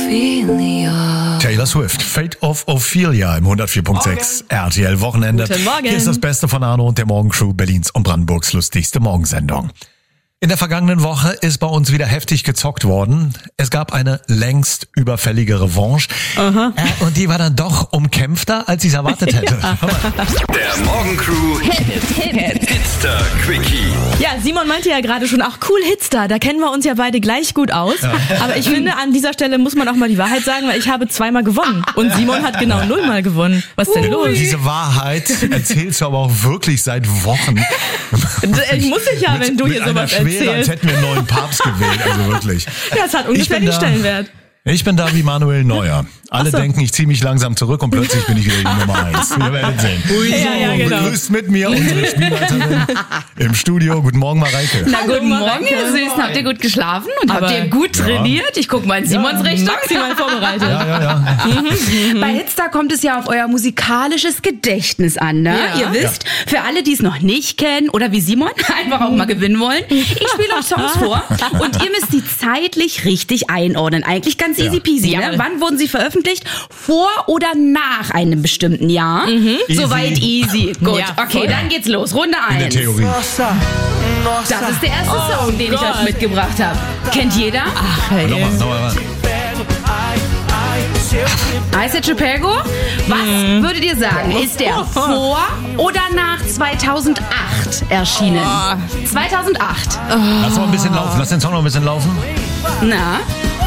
Ophelia. Taylor Swift, Fate of Ophelia im 104.6 RTL Wochenende. Guten Morgen. Hier ist das Beste von Arno und der Morgencrew, Berlins und Brandenburgs lustigste Morgensendung. In der vergangenen Woche ist bei uns wieder heftig gezockt worden. Es gab eine längst überfällige Revanche. Und die war dann doch umkämpfter, als ich es erwartet hätte. Der Morgencrew Hitster Quickie. Ja, Simon meinte ja gerade schon, ach cool, Hitster, da kennen wir uns ja beide gleich gut aus. Ja. Aber ich finde, an dieser Stelle muss man auch mal die Wahrheit sagen, weil ich habe 2-mal gewonnen. Und Simon hat genau 0-mal gewonnen. Was ist denn los? Diese Wahrheit erzählst du aber auch wirklich seit Wochen. Ich muss dich ja, wenn du hier sowas erzählst. Als hätten wir einen neuen Papst gewählt, also wirklich. Ja, es hat ungefähr den Stellenwert. Ich bin da wie Manuel Neuer. Alle denken, ich ziehe mich langsam zurück und plötzlich bin ich wieder die Nummer 1. Wir werden sehen. Ja, genau. Begrüßt mit mir unsere Spielleiterin im Studio. Guten Morgen, Mareike. Na, guten Morgen, ihr Süßen. Habt ihr gut geschlafen und habt ihr gut trainiert? Ich guck mal in Simons Richtung. Maximal vorbereitet. Ja. Bei Hitstar kommt es ja auf euer musikalisches Gedächtnis an, ne? Ja. Ihr wisst, für alle, die es noch nicht kennen oder wie Simon einfach auch mal gewinnen wollen, ich spiele euch Songs vor und ihr müsst die zeitlich richtig einordnen. Eigentlich ganz easy peasy, ne? Wann wurden sie veröffentlicht? Vor oder nach einem bestimmten Jahr? Soweit easy. Gut, Ja, okay, voll. dann geht's los. Runde 1. In der Theorie. Das ist der erste Song, den ich euch mitgebracht habe. Kennt jeder? Nochmal. Ice Age Chicago? Was würdet ihr sagen? Ist der vor oder nach 2008 erschienen? 2008. Lass mal ein bisschen laufen. Lass den Song noch ein bisschen laufen. Na,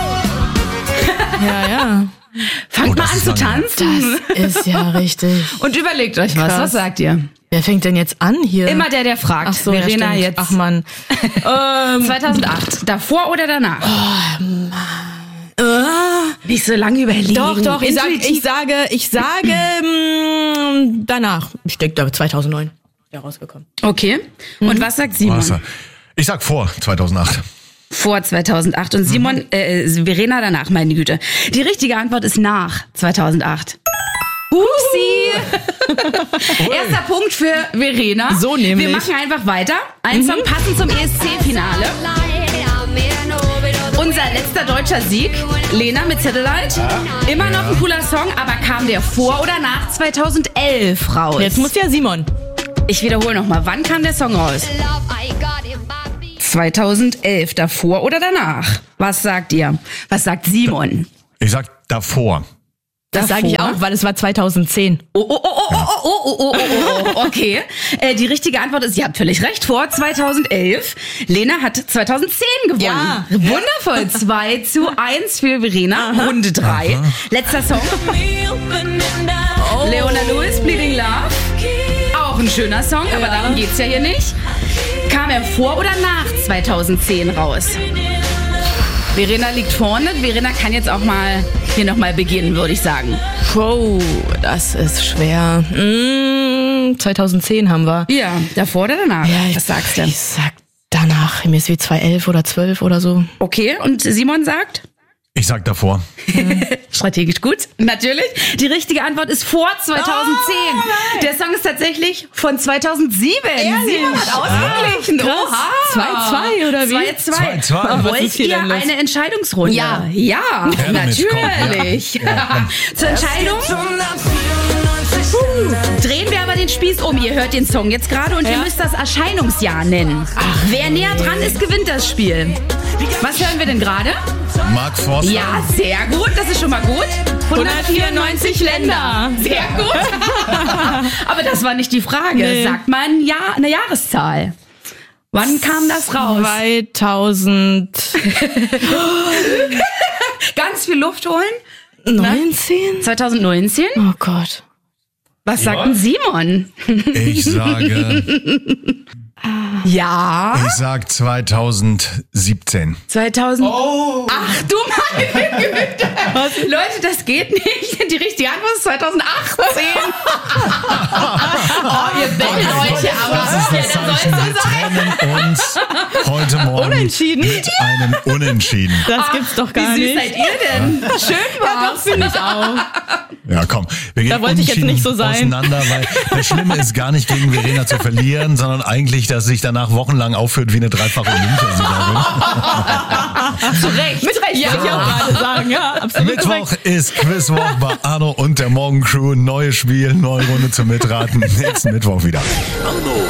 Ja. fangt mal das an ist zu lange. tanzen Ist ja richtig. und überlegt euch was. Krass. Was sagt ihr? Wer fängt denn jetzt an hier? Immer der fragt. Ach so, Verena ja, jetzt. Ach Mann. 2008. Davor oder danach? Nicht so lange überlegen. Doch, ich Intuitiv. sage danach. Ich denke, da 2009 ja rausgekommen. Okay. Und was sagt Simon? Ich sag vor 2008. Vor 2008. Und Simon, Verena danach, meine Güte. Die richtige Antwort ist nach 2008. Upsi! Erster Punkt für Verena. So nämlich. Wir machen einfach weiter. Ein Song passend zum ESC-Finale. Unser letzter deutscher Sieg, Lena mit Satellite. Immer noch ein cooler Song, aber kam der vor oder nach 2011 raus? Jetzt muss ja Simon. Ich wiederhole nochmal, wann kam der Song raus? 2011, davor oder danach? Was sagt ihr? Was sagt Simon? Ich sag davor. Das sage ich auch, weil es war 2010. Oh, okay. Die richtige Antwort ist, ihr habt völlig recht, vor 2011. Lena hat 2010 gewonnen. Ja. Wundervoll. 2:1 für Verena. Runde 3. Letzter Song. Leona Lewis, Bleeding Love. Auch ein schöner Song, aber darum geht's ja hier nicht. Kam er vor oder nach 2010 raus? Verena liegt vorne. Verena kann jetzt auch mal hier nochmal beginnen, würde ich sagen. Wow, das ist schwer. 2010 haben wir. Ja, davor oder danach? Ja, Was sagst du? Ich sag danach. Mir ist wie 2011 oder 12 oder so. Okay, und Simon sagt? Ich sag davor. Strategisch gut, natürlich. Die richtige Antwort ist vor 2010. Der Song ist tatsächlich von 2007. Simon hat ausgeglichen. Krass. Oha. 2-2 oder wie? 2:2. 2:2. Was ist Wollt hier ihr denn los? eine Entscheidungsrunde? Ja. damit, Natürlich. Zur Entscheidung drehen wir aber den Spieß um. Ihr hört den Song jetzt gerade und ihr müsst das Erscheinungsjahr nennen. Wer näher dran ist, gewinnt das Spiel. Was hören wir denn gerade? Mark Forster. Ja, sehr gut. Das ist schon mal gut. 194 Länder. Sehr gut. Aber das war nicht die Frage. Nee. Sagt mal eine Jahreszahl. Wann kam das raus? 2019? Ganz viel Luft holen. 2019. Oh Gott. Was sagt denn Simon? Ich sage, Ja. ich sag 2017. 2000. Ach du meine Güte. Leute, das geht nicht. Die richtige Jahren war es 2018. Oh, ihr bettet euch ja aber. Das ist das Zeichen. Wir trennen uns heute Morgen Unentschieden. mit einem Unentschieden. Das gibt's doch gar Wie süß nicht. seid ihr denn? Schön war's. Das finde ich auch. Ja, komm, wir gehen Da wollte ich jetzt nicht so sein. auseinander, weil das Schlimme ist gar nicht gegen Verena zu verlieren, sondern eigentlich, dass sich danach wochenlang aufführt wie eine dreifache Olympiasiegerin. Zu Recht. Mit Recht, ja, ich auch gerade sagen. Ja, absolut Mittwoch korrekt. ist Quizwoch bei Arno und der Morgencrew. Neues Spiel, neue Runde zum Mitraten. Nächsten Mittwoch wieder.